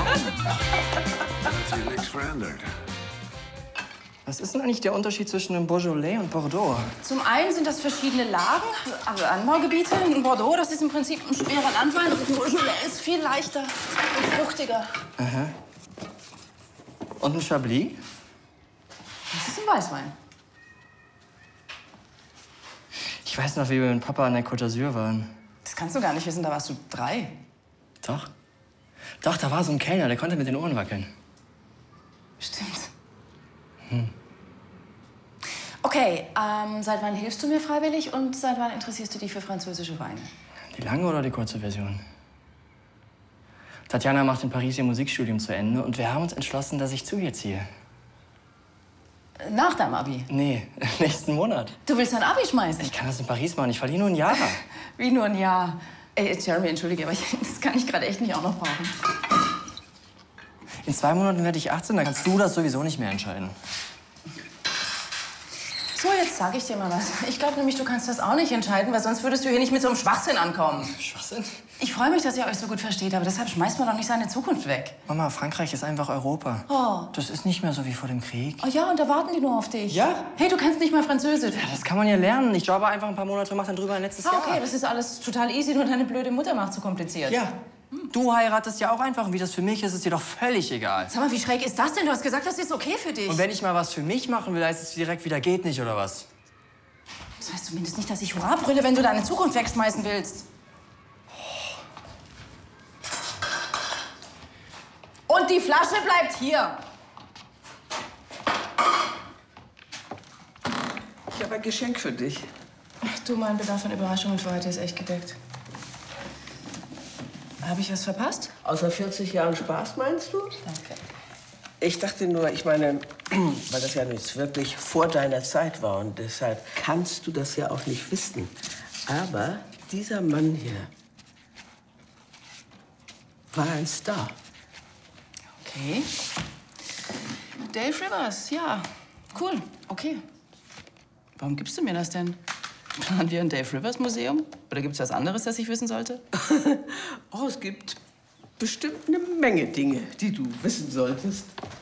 Hat sich nichts verändert. Was ist denn eigentlich der Unterschied zwischen einem Beaujolais und Bordeaux? Zum einen sind das verschiedene Lagen, also Anbaugebiete. Ein Bordeaux, das ist im Prinzip ein schwerer Landwein. Und ein Beaujolais ist viel leichter und fruchtiger. Aha. Und ein Chablis? Das ist ein Weißwein. Ich weiß noch, wie wir mit Papa an der Côte d'Azur waren. Das kannst du gar nicht wissen, da warst du 3. Doch. Doch, da war so ein Kellner, der konnte mit den Ohren wackeln. Stimmt. Okay, seit wann hilfst du mir freiwillig und seit wann interessierst du dich für französische Weine? Die lange oder die kurze Version? Tatjana macht in Paris ihr Musikstudium zu Ende und wir haben uns entschlossen, dass ich zu ihr ziehe. Nach deinem Abi? Nee, nächsten Monat. Du willst dein Abi schmeißen? Ich kann das in Paris machen, ich verliere nur ein Jahr. Wie nur ein Jahr? Ey, Jeremy, entschuldige, aber das kann ich gerade echt nicht auch noch brauchen. In 2 Monaten werde ich 18, dann kannst du das sowieso nicht mehr entscheiden. So, jetzt sage ich dir mal was. Ich glaube nämlich, du kannst das auch nicht entscheiden, weil sonst würdest du hier nicht mit so einem Schwachsinn ankommen. Schwachsinn? Ich freue mich, dass ihr euch so gut versteht, aber deshalb schmeißt man doch nicht seine Zukunft weg. Mama, Frankreich ist einfach Europa. Oh. Das ist nicht mehr so wie vor dem Krieg. Oh ja, und da warten die nur auf dich. Ja? Hey, du kannst nicht mal Französisch. Ja, das kann man ja lernen. Ich jobbe einfach ein paar Monate und mach dann drüber ein letztes Jahr. Okay, das ist alles total easy, nur deine blöde Mutter macht so kompliziert. Ja. Du heiratest ja auch einfach und wie das für mich ist, ist dir doch völlig egal. Sag mal, wie schräg ist das denn? Du hast gesagt, das ist okay für dich. Und wenn ich mal was für mich machen will, heißt es direkt wieder geht nicht, oder was? Das heißt zumindest nicht, dass ich Hurra brülle, wenn du deine Zukunft wegschmeißen willst. Und die Flasche bleibt hier. Ich habe ein Geschenk für dich. Ach du, mein Bedarf an Überraschungen für heute ist echt gedeckt. Habe ich was verpasst? Außer 40 Jahren Spaß, meinst du? Danke. Ich dachte nur, ich meine, weil das ja nicht wirklich vor deiner Zeit war und deshalb kannst du das ja auch nicht wissen. Aber dieser Mann hier war ein Star. Okay. Dave Rivers, ja. Cool, okay. Warum gibst du mir das denn? Planen wir ein Dave Rivers Museum? Oder gibt's was anderes, das ich wissen sollte? Oh, es gibt bestimmt eine Menge Dinge, die du wissen solltest.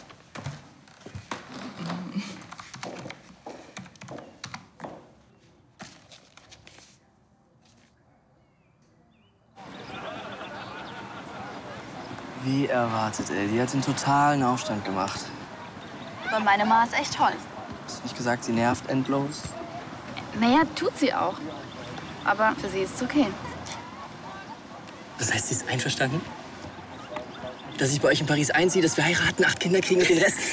Wie erwartet, ey. Die hat den totalen Aufstand gemacht. Aber meine Ma ist echt toll. Hast du nicht gesagt, sie nervt endlos? Naja, tut sie auch. Aber für sie ist es okay. Das heißt, sie ist einverstanden? Dass ich bei euch in Paris einziehe, dass wir heiraten, 8 Kinder kriegen und den Rest...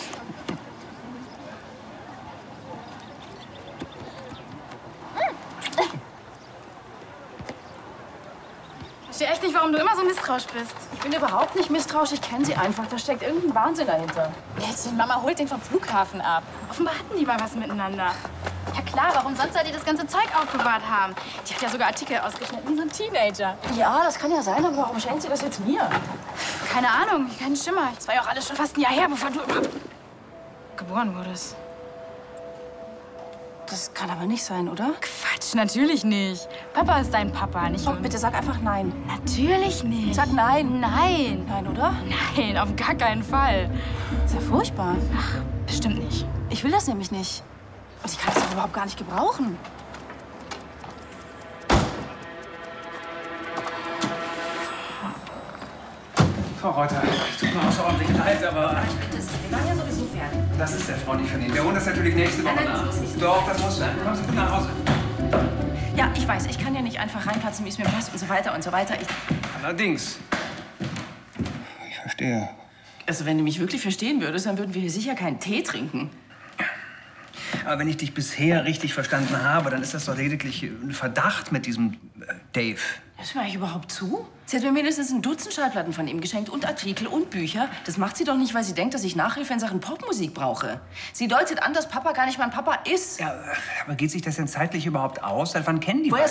Ich verstehe echt nicht, warum du immer so misstrauisch bist. Ich bin überhaupt nicht misstrauisch, ich kenne sie einfach. Da steckt irgendein Wahnsinn dahinter. Jetzt, Mama holt den vom Flughafen ab. Offenbar hatten die mal was miteinander. Ja klar, warum sonst soll die das ganze Zeug aufbewahrt haben? Die hat ja sogar Artikel ausgeschnitten, wie so ein Teenager. Ja, das kann ja sein, aber warum schenkt sie das jetzt mir? Keine Ahnung, kein Schimmer. Das war ja auch alles schon fast ein Jahr her, bevor du überhaupt geboren wurdest. Das kann aber nicht sein, oder? Quatsch, natürlich nicht. Papa ist dein Papa, nicht Oh, bitte sag einfach nein. Natürlich nicht. Sag nein. Nein. Nein, oder? Nein, auf gar keinen Fall. Ist ja furchtbar. Ach, bestimmt nicht. Ich will das nämlich nicht. Und ich kann das doch überhaupt gar nicht gebrauchen. Frau Reuter, es tut mir außerordentlich leid, aber Wir waren ja sowieso fertig. das ist sehr freundlich von Ihnen. Wir holen das natürlich nächste Woche nach. Doch, das muss sein. Kommen Sie bitte nach Hause. Ja, ich weiß, ich kann ja nicht einfach reinplatzen, wie es mir passt und so weiter und so weiter. Allerdings. Ich verstehe. Also, wenn du mich wirklich verstehen würdest, dann würden wir hier sicher keinen Tee trinken. Aber wenn ich dich bisher richtig verstanden habe, dann ist das doch lediglich ein Verdacht mit diesem Dave. Hörst du mir eigentlich überhaupt zu? Sie hat mir mindestens ein Dutzend Schallplatten von ihm geschenkt und Artikel und Bücher. Das macht sie doch nicht, weil sie denkt, dass ich Nachhilfe in Sachen Popmusik brauche. Sie deutet an, dass Papa gar nicht mein Papa ist. Ja, aber geht sich das denn zeitlich überhaupt aus? Seit wann kennen die Woher beiden?